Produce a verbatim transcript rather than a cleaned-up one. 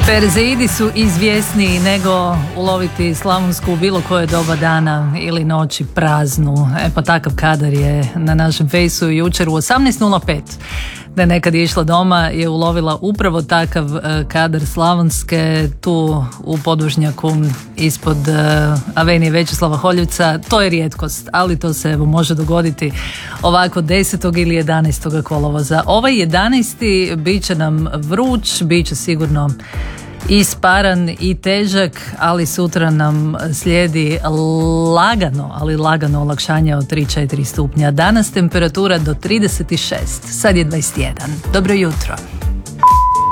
Perzidi su izvjesniji nego uloviti Slavonsku u bilo koje doba dana ili noći praznu. E pa takav kadar je na našem fejsu jučer u osamnaest nula pet. Da je nekad išla doma je ulovila upravo takav kadar Slavonske tu u Podvožnjaku ispod Avenije Većeslava Holjevca. To je rijetkost, ali to se evo može dogoditi ovako desetog ili jedanaestog kolovoza. Ovaj jedanaesti bit će nam vruć, bit će sigurno isparan i težak, ali sutra nam slijedi lagano, ali lagano olakšanje od tri do četiri stupnja. Danas temperatura do trideset šest, sad je dvadeset jedan. Dobro jutro.